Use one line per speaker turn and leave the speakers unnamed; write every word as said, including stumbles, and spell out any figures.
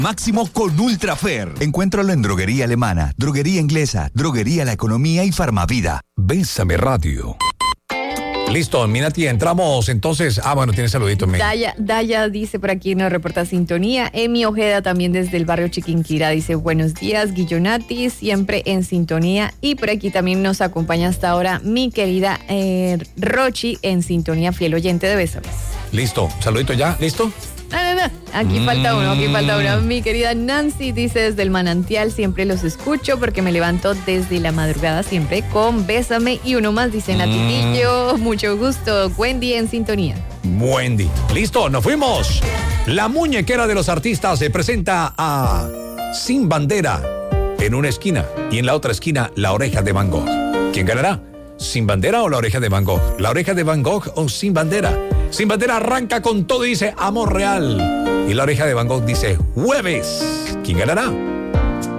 máximo con Ultrafer. Encuéntralo en Droguería Alemana, Droguería Inglesa, Droguería La Economía y Farmavida.
Bésame Radio. Listo, Minati, entramos entonces. Ah, bueno, tiene saludito. Me...
Daya, Daya dice por aquí, nos reporta sintonía. Emi Ojeda también desde el barrio Chiquinquirá dice buenos días, Guillonati, siempre en sintonía. Y por aquí también nos acompaña hasta ahora mi querida eh, Rochi en sintonía, fiel oyente de Bésame.
Listo, saludito ya, ¿listo?
No, no, no. Aquí mm. falta uno, aquí falta uno. Mi querida Nancy dice desde el manantial, siempre los escucho porque me levanto desde la madrugada siempre con Bésame. Y uno más dice, mm. Natitillo, mucho gusto. Wendy en sintonía.
Wendy. Listo, nos fuimos. La muñequera de los artistas se presenta a Sin Bandera en una esquina y en la otra esquina La Oreja de Van Gogh. ¿Quién ganará? ¿Sin Bandera o La Oreja de Van Gogh? ¿La Oreja de Van Gogh o Sin Bandera? Sin Bandera arranca con todo y dice Amor Real. Y La Oreja de Van Gogh dice Jueves. ¿Quién ganará?